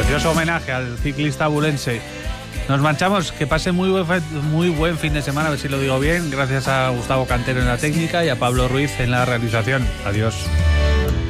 precioso homenaje al ciclista abulense. Nos marchamos, que pase muy buen fin de semana, a ver si lo digo bien. Gracias a Gustavo Cantero en la técnica y a Pablo Ruiz en la realización. Adiós.